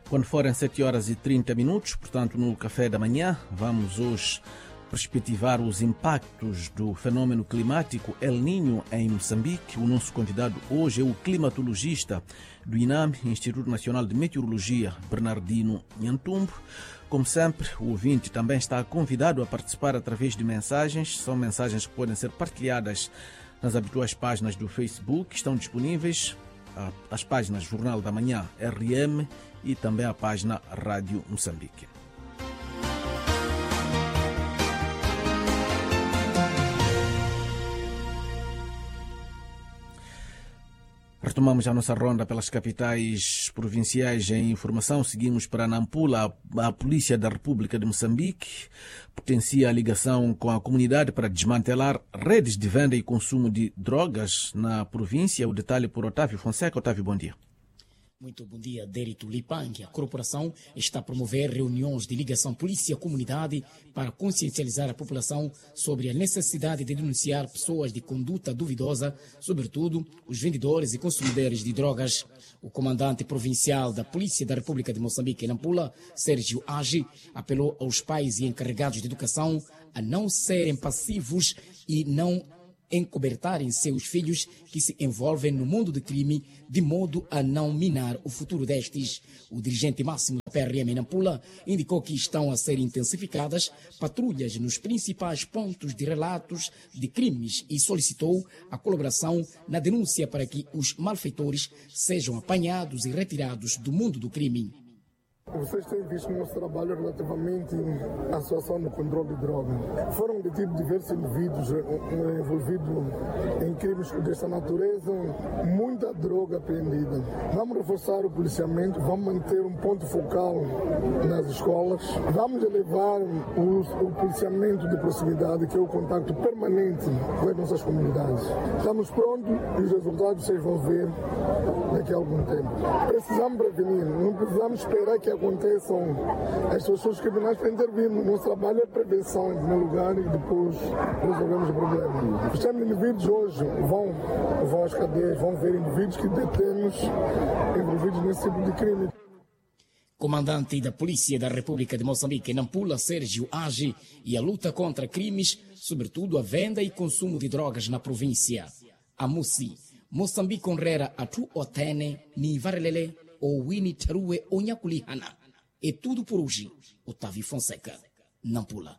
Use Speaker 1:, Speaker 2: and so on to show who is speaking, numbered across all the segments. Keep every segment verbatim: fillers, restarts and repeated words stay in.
Speaker 1: Quando forem sete horas e trinta minutos, portanto no café da manhã, vamos hoje perspectivar os impactos do fenômeno climático El Niño em Moçambique. O nosso convidado hoje é o climatologista do INAME, Instituto Nacional de Meteorologia, Bernardino Nhantumbo. Como sempre, o ouvinte também está convidado a participar através de mensagens. São mensagens que podem ser partilhadas nas habituais páginas do Facebook, que estão disponíveis as páginas Jornal da Manhã R M e também a página Rádio Moçambique. Retomamos a nossa ronda pelas capitais provinciais em informação. Seguimos para Nampula. A Polícia da República de Moçambique potencia a ligação com a comunidade para desmantelar redes de venda e consumo de drogas na província. O detalhe por Otávio Fonseca. Otávio, bom dia.
Speaker 2: Muito bom dia, Dérito Lipang. A corporação está a promover reuniões de ligação polícia-comunidade para consciencializar a população sobre a necessidade de denunciar pessoas de conduta duvidosa, sobretudo os vendedores e consumidores de drogas. O comandante provincial da Polícia da República de Moçambique, em Nampula, Sérgio Agi, apelou aos pais e encarregados de educação a não serem passivos e não encobertarem seus filhos que se envolvem no mundo do crime, de modo a não minar o futuro destes. O dirigente máximo da P R M em Nampula indicou que estão a ser intensificadas patrulhas nos principais pontos de relatos de crimes e solicitou a colaboração na denúncia para que os malfeitores sejam apanhados e retirados do mundo do crime.
Speaker 3: Vocês têm visto o nosso trabalho relativamente à situação do controle de droga. Foram detidos diversos indivíduos envolvidos em crimes desta natureza, muita droga apreendida. Vamos reforçar o policiamento, vamos manter um ponto focal nas escolas, vamos elevar o, o policiamento de proximidade, que é o contato permanente com as nossas comunidades. Estamos prontos e os resultados vocês vão ver daqui a algum tempo. Precisamos prevenir, não precisamos esperar que aconteçam as situações criminais para intervir. O nosso trabalho é prevenção, em primeiro lugar, e depois resolvemos o problema. Os indivíduos hoje vão, vão às cadeias, vão ver indivíduos que detemos envolvidos nesse tipo de crime.
Speaker 2: Comandante da Polícia da República de Moçambique, Nampula, Sérgio Agi, e a luta contra crimes, sobretudo a venda e consumo de drogas na província. Amusi, Moçambique honrera atu otene, ni varelele, ou Winnie Terue Onhakulihana. É tudo por hoje. Otávio Fonseca, Nampula.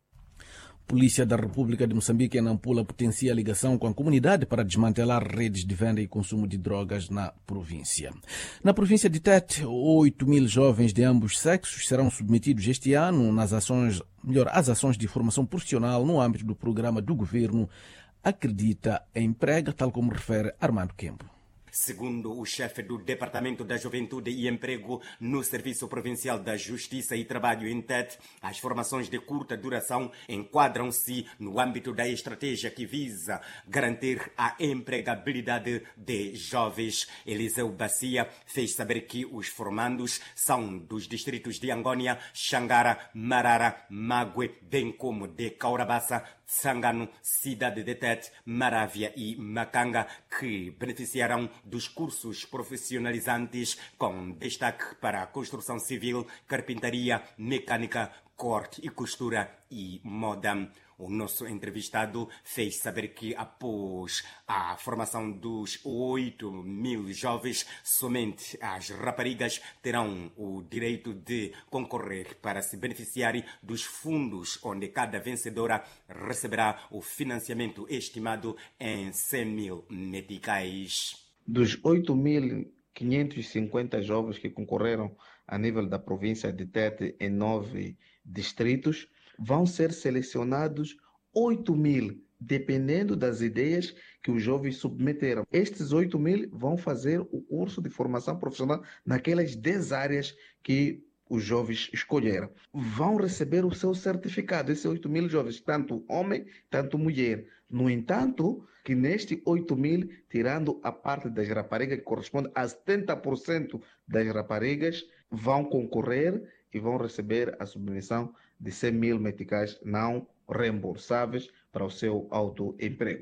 Speaker 1: Polícia da República de Moçambique em Nampula potencia a ligação com a comunidade para desmantelar redes de venda e consumo de drogas na província. Na província de Tete, oito mil jovens de ambos sexos serão submetidos este ano nas ações, melhor, às ações de formação profissional no âmbito do programa do governo Acredita Emprega, tal como refere Armando Kembo.
Speaker 4: Segundo o chefe do Departamento da Juventude e Emprego no Serviço Provincial da Justiça e Trabalho em Tete, as formações de curta duração enquadram-se no âmbito da estratégia que visa garantir a empregabilidade de jovens. Eliseu Bacia fez saber que os formandos são dos distritos de Angônia, Xangara, Marara, Mague, bem como de Caurabaça, Tsangano, Cidade de Tete, Marávia e Macanga, que beneficiarão dos cursos profissionalizantes com destaque para a construção civil, carpintaria, mecânica, corte e costura e moda. O nosso entrevistado fez saber que após a formação dos oito mil jovens, somente as raparigas terão o direito de concorrer para se beneficiarem dos fundos, onde cada vencedora receberá o financiamento estimado em cem mil meticais.
Speaker 5: Dos oito mil quinhentos e cinquenta jovens que concorreram a nível da província de Tete em nove distritos, vão ser selecionados oito mil, dependendo das ideias que os jovens submeteram. Estes oito mil vão fazer o curso de formação profissional naquelas dez áreas que os jovens escolheram. Vão receber o seu certificado, esses oito mil jovens, tanto homem, tanto mulher. No entanto, que neste oito mil, tirando a parte das raparigas, que corresponde a setenta por cento das raparigas, vão concorrer e vão receber a submissão de cem mil meticais não reembolsáveis para o seu autoemprego.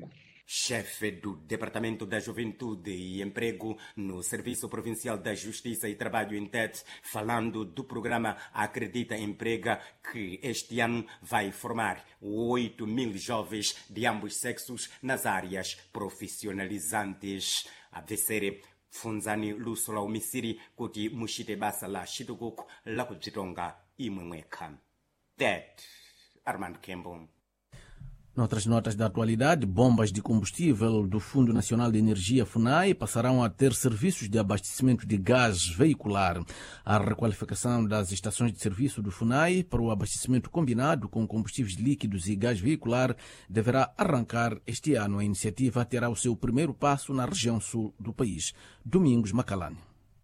Speaker 4: Chefe do Departamento da Juventude e Emprego no Serviço Provincial da Justiça e Trabalho em Tete, falando do programa Acredita Emprega, que este ano vai formar oito mil jovens de ambos sexos nas áreas profissionalizantes. A Vesere Funzani Lusula Umisiri kuti mushite basa la Shitukuku la kudzitonga imwemweka. Tete, Armando Kembo.
Speaker 1: Noutras notas da atualidade, bombas de combustível do Fundo Nacional de Energia FUNAI passarão a ter serviços de abastecimento de gás veicular. A requalificação das estações de serviço do FUNAI para o abastecimento combinado com combustíveis líquidos e gás veicular deverá arrancar este ano. A iniciativa terá o seu primeiro passo na região sul do país. Domingos Macalane.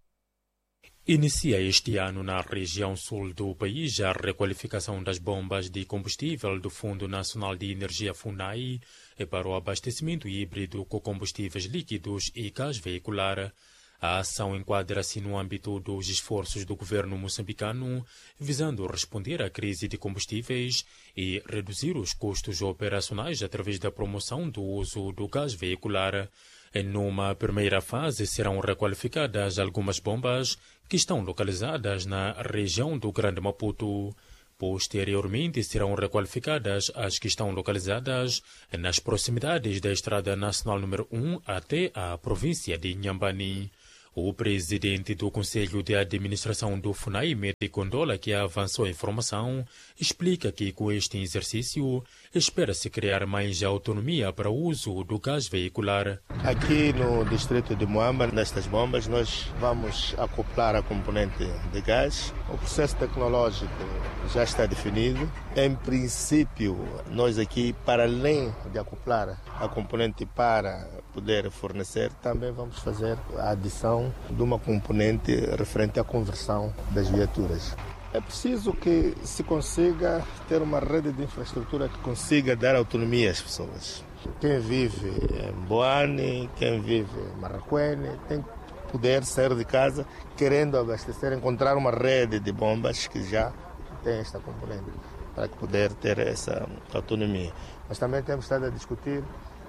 Speaker 6: Inicia este ano na região sul do país a requalificação das bombas de combustível do Fundo Nacional de Energia FUNAI para o abastecimento híbrido com combustíveis líquidos e gás veicular. A ação enquadra-se no âmbito dos esforços do governo moçambicano visando responder à crise de combustíveis e reduzir os custos operacionais através da promoção do uso do gás veicular. Numa primeira fase serão requalificadas algumas bombas que estão localizadas na região do Grande Maputo. Posteriormente serão requalificadas as que estão localizadas nas proximidades da Estrada Nacional número um até a província de Inhambane. O presidente do Conselho de Administração do FUNAI, Mete Gondola, que avançou a informação, explica que com este exercício espera-se criar mais autonomia para o uso do gás veicular.
Speaker 7: Aqui no distrito de Moamba, nestas bombas, nós vamos acoplar a componente de gás. O processo tecnológico já está definido. Em princípio, nós aqui, para além de acoplar a componente para poder fornecer, também vamos fazer a adição de uma componente referente à conversão das viaturas. É preciso que se consiga ter uma rede de infraestrutura que consiga dar autonomia às pessoas. Quem vive em Boane, quem vive em Marraquene, tem que poder sair de casa querendo abastecer, encontrar uma rede de bombas que já tem esta componente para poder ter essa autonomia. Mas também temos estado a discutir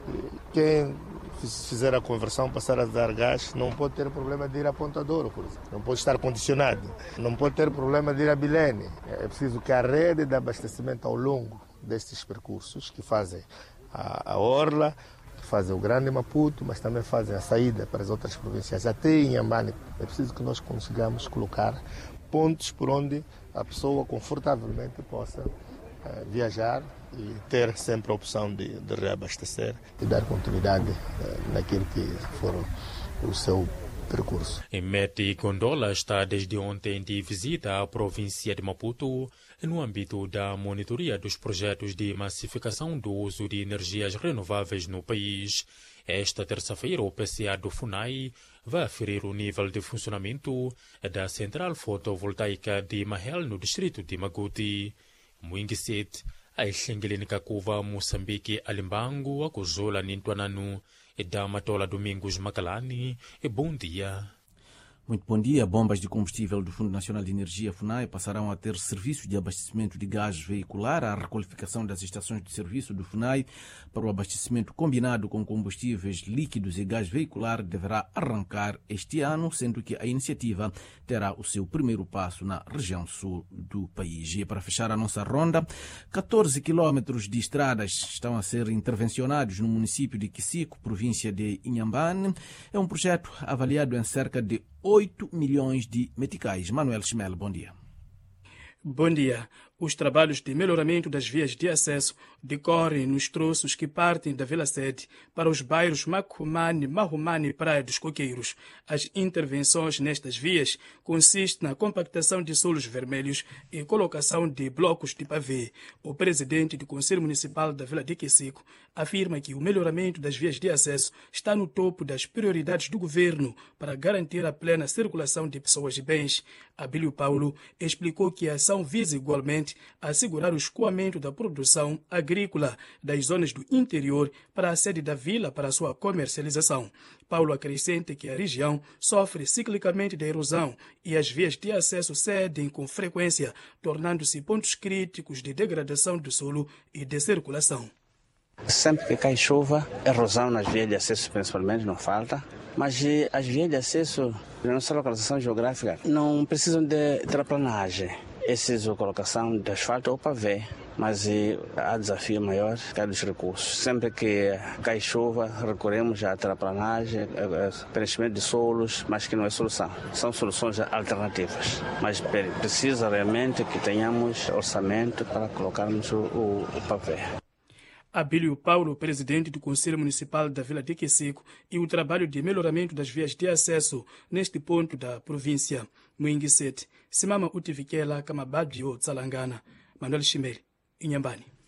Speaker 7: quem fizer a conversão, passar a dar gás, não pode ter problema de ir a Ponta Douro, por exemplo. Não pode estar condicionado. Não pode ter problema de ir a Bilene. É preciso que a rede de abastecimento ao longo destes percursos, que fazem a, a Orla, que fazem o Grande Maputo, mas também fazem a saída para as outras províncias, até em Inhambane, é preciso que nós consigamos colocar pontos por onde a pessoa confortavelmente possa uh, viajar e ter sempre a opção de, de reabastecer e dar continuidade uh, naquilo que for o seu percurso.
Speaker 6: Mete Gondola está desde ontem de visita à província de Maputo no âmbito da monitoria dos projetos de massificação do uso de energias renováveis no país. Esta terça-feira, o P C A do FUNAI vai aferir o nível de funcionamento da central fotovoltaica de Mahel, no distrito de Maguti. Muingisit, a Ixengeleni Kakuva, Moçambique, Alimbango, Akuzula, Nintuananu, e da Matola Domingos Macalani. E bom dia.
Speaker 1: Muito bom dia. Bombas de combustível do Fundo Nacional de Energia FUNAI passarão a ter serviço de abastecimento de gás veicular. A requalificação das estações de serviço do FUNAI para o abastecimento combinado com combustíveis líquidos e gás veicular deverá arrancar este ano, sendo que a iniciativa terá o seu primeiro passo na região sul do país. E para fechar a nossa ronda, catorze quilômetros de estradas estão a ser intervencionados no município de Quisico, província de Inhambane. É um projeto avaliado em cerca de oito milhões de meticais. Manuel Schmel, bom dia.
Speaker 8: Bom dia. Os trabalhos de melhoramento das vias de acesso decorrem nos troços que partem da Vila Sede para os bairros Macumane, Mahumane e Praia dos Coqueiros. As intervenções nestas vias consistem na compactação de solos vermelhos e colocação de blocos de pavê. O presidente do Conselho Municipal da Vila de Quisico afirma que o melhoramento das vias de acesso está no topo das prioridades do governo para garantir a plena circulação de pessoas e bens. Abílio Paulo explicou que a ação visa igualmente assegurar o escoamento da produção agrícola das zonas do interior para a sede da vila para a sua comercialização. Paulo acrescenta que a região sofre ciclicamente da erosão e as vias de acesso cedem com frequência, tornando-se pontos críticos de degradação do solo e de circulação.
Speaker 9: Sempre que cai chuva, erosão nas vias de acesso principalmente não falta. Mas as vias de acesso, na nossa localização geográfica, não precisam de terraplanagem. Essa colocação de asfalto ou pavê. Mas há desafio maior que é dos recursos. Sempre que cai chuva, recorremos à terraplanagem, preenchimento de solos, mas que não é solução. São soluções alternativas. Mas precisa realmente que tenhamos orçamento para colocarmos o, o, o pavê.
Speaker 8: Abílio Paulo, presidente do Conselho Municipal da Vila de Quesico, e o trabalho de melhoramento das vias de acesso neste ponto da província. Muingisete, Simama Utivikela, Kamabadi ou Tsalangana. Manuel Chimeli, Inhambane.